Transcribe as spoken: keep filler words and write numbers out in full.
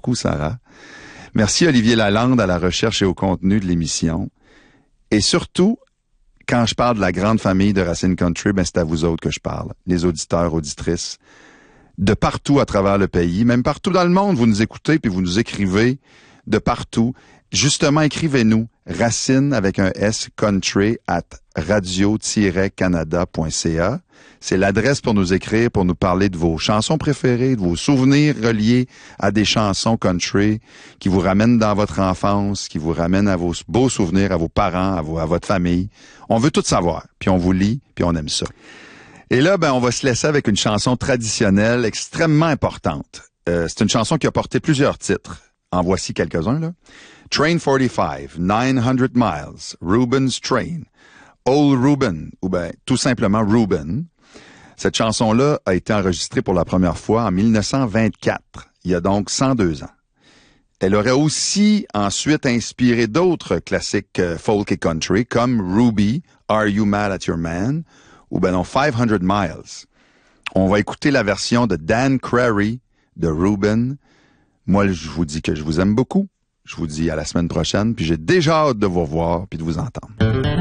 beaucoup, Sarah. Merci, Olivier Lalande, à la recherche et au contenu de l'émission. Et surtout, quand je parle de la grande famille de Racine Country, ben c'est à vous autres que je parle, les auditeurs, auditrices, de partout à travers le pays, même partout dans le monde, vous nous écoutez puis vous nous écrivez de partout. Justement, écrivez-nous Racine avec un S country at radio tiret canada point c a. C'est l'adresse pour nous écrire, pour nous parler de vos chansons préférées, de vos souvenirs reliés à des chansons country qui vous ramènent dans votre enfance, qui vous ramènent à vos beaux souvenirs, à vos parents, à, vos, à votre famille. On veut tout savoir, puis on vous lit, puis on aime ça. Et là, ben, on va se laisser avec une chanson traditionnelle extrêmement importante. Euh, c'est une chanson qui a porté plusieurs titres. En voici quelques-uns, là. Train forty-five, nine hundred miles, Reuben's Train, Old Reuben, ou ben, tout simplement Reuben. Cette chanson-là a été enregistrée pour la première fois en mille neuf cent vingt-quatre, il y a donc cent deux ans. Elle aurait aussi ensuite inspiré d'autres classiques euh, folk et country, comme Ruby, Are You Mad at Your Man, ou ben non, five hundred miles. On va écouter la version de Dan Crary de Reuben. Moi, je vous dis que je vous aime beaucoup. Je vous dis à la semaine prochaine, puis j'ai déjà hâte de vous revoir puis de vous entendre.